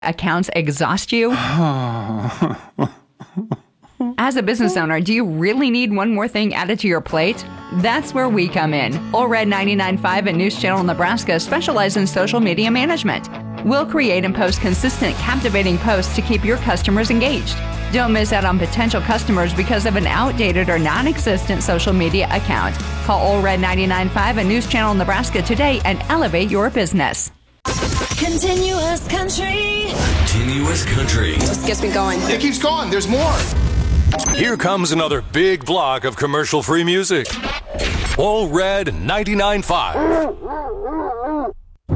accounts exhaust you? As a business owner, do you really need one more thing added to your plate? That's where we come in. Ole Red 99.5 and News Channel Nebraska specialize in social media management. We'll create and post consistent, captivating posts to keep your customers engaged. Don't miss out on potential customers because of an outdated or non-existent social media account. Call Ole Red 99.5 and News Channel Nebraska today and elevate your business. Continuous country. Continuous country. Just gets me going. It keeps going. There's more. Here comes another big block of commercial-free music. Ole Red 99.5.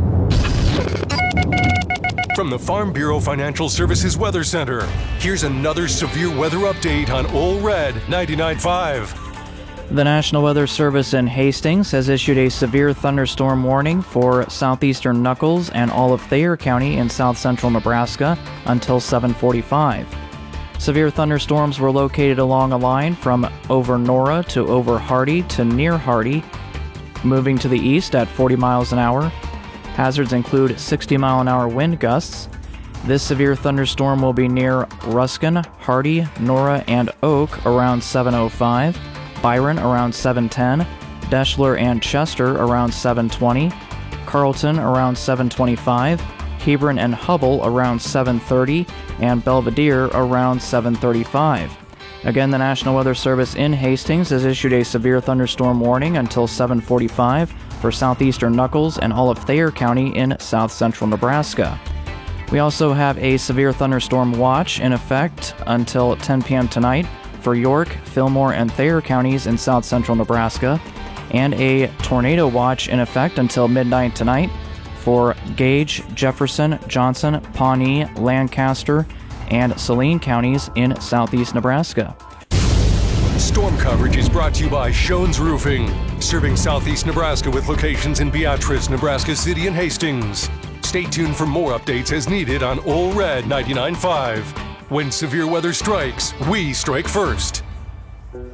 From the Farm Bureau Financial Services Weather Center, here's another severe weather update on Ole Red 99.5. The National Weather Service in Hastings has issued a severe thunderstorm warning for southeastern Nuckolls and all of Thayer County in south central Nebraska until 7:45. Severe thunderstorms were located along a line from over Nora to over Hardy to near Hardy, moving to the east at 40 miles an hour. Hazards include 60-mile-an-hour wind gusts. This severe thunderstorm will be near Ruskin, Hardy, Nora, and Oak around 7:05, Byron around 7:10, Deschler and Chester around 7:20, Carlton around 7:25, Hebron and Hubble around 7:30, and Belvedere around 7:35. Again, the National Weather Service in Hastings has issued a severe thunderstorm warning until 7:45 for southeastern Nuckolls and all of Thayer County in south central Nebraska. We also have a severe thunderstorm watch in effect until 10 p.m. tonight for York, Fillmore, and Thayer counties in south central Nebraska, and a tornado watch in effect until midnight tonight for Gage, Jefferson, Johnson, Pawnee, Lancaster, and Saline counties in southeast Nebraska. Storm coverage is brought to you by Shones Roofing, serving southeast Nebraska with locations in Beatrice, Nebraska City, and Hastings. Stay tuned for more updates as needed on Ole Red 99.5. When severe weather strikes, we strike first.